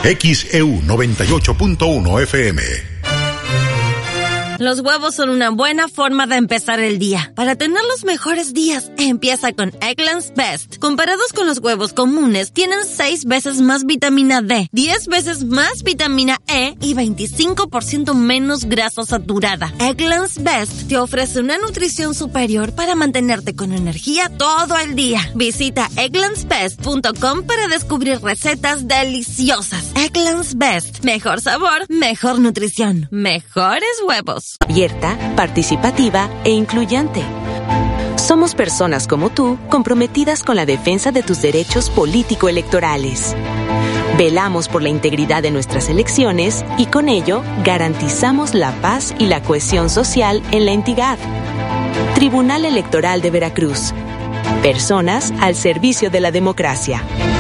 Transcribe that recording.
XEU 98.1 FM. Los huevos son una buena forma de empezar el día. Para tener los mejores días, empieza con Eggland's Best. Comparados con los huevos comunes, tienen 6 veces más vitamina D, 10 veces más vitamina E y 25% menos grasa saturada. Eggland's Best te ofrece una nutrición superior para mantenerte con energía todo el día. Visita egglandsbest.com para descubrir recetas deliciosas. Eggland's Best. Mejor sabor, mejor nutrición, mejores huevos. Abierta, participativa e incluyente. Somos personas como tú, comprometidas con la defensa de tus derechos político-electorales. Velamos por la integridad de nuestras elecciones y con ello garantizamos la paz y la cohesión social en la entidad. Tribunal Electoral de Veracruz. Personas al servicio de la democracia.